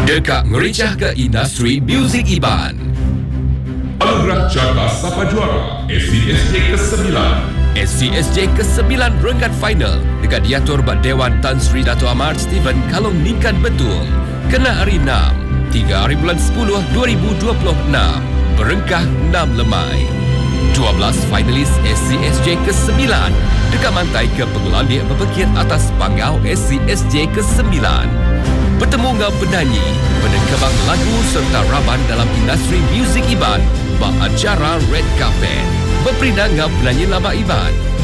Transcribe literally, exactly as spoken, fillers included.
Dekak ngericah ke industri muzik Iban. Anugerah Jaka Sapa Juara S C S J ke sembilan. S C S J ke sembilan renggat final dekat diatur Bak Dewan Tan Sri Dato' Ahmad Stephen Kalong Ningkan Betul. Kena hari enam, tiga hari bulan sepuluh dua ribu dua puluh enam. Berengkah enam lemai. dua belas finalis S C S J ke sembilan dekat mantai ke pengelandik berpekir atas panggau S C S J ke sembilan. Bertemu dengan penyanyi, penekebang lagu serta raban dalam industri muzik Iban bak acara Red Carpet. Berperindah dengan penyanyi lama Iban,